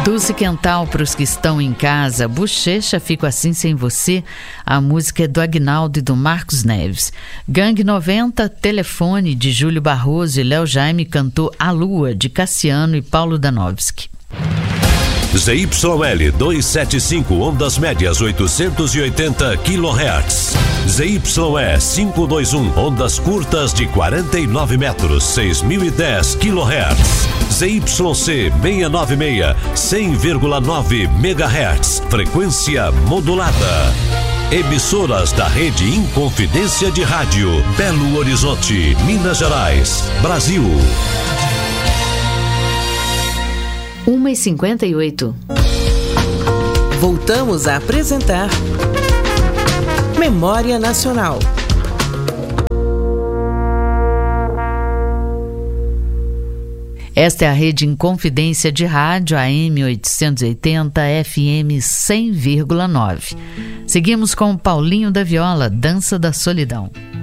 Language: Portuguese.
Dulce Quental para os que estão em casa. Bochecha, Fico Assim Sem Você. A música é do Aguinaldo e do Marcos Neves. Gangue 90, Telefone, de Júlio Barroso e Léo Jaime cantou A Lua, de Cassiano e Paulo Danowski. ZYL 275, ondas médias 880 kHz. ZYE 521, ondas curtas de 49 metros, 6010 kHz. ZYC 696, 100,9 MHz, frequência modulada. Emissoras da Rede Inconfidência de Rádio, Belo Horizonte, Minas Gerais, Brasil. 1h58. Voltamos a apresentar Memória Nacional. Esta é a Rede Inconfidência de Rádio, AM 880, FM 100,9. Seguimos com Paulinho da Viola, Dança da Solidão.